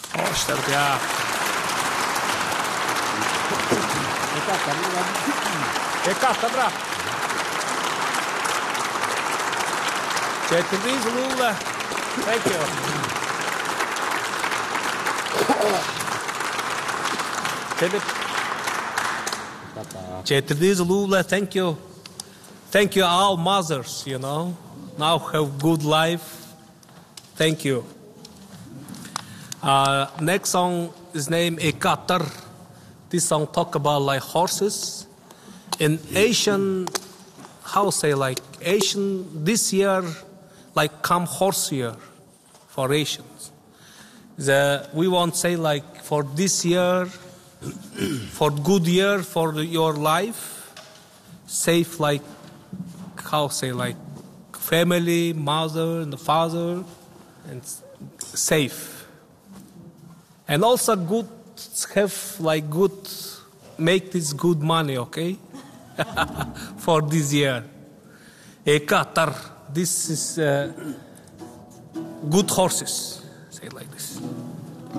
Oh, sterk, ja. Bra. Четири злула. Thank you. Четири злула. Thank you. Thank you all mothers, now have good life. Thank you. Next song is named Ekatar. This song talk about like horses. In Asian, Asian, this year, like come horse year for Asians. We won't say like for this year, for good year for your life, safe like, family, mother and the father, and safe. And also good, make this good money, okay? For this year. Ekatar, this is good horses, say like this.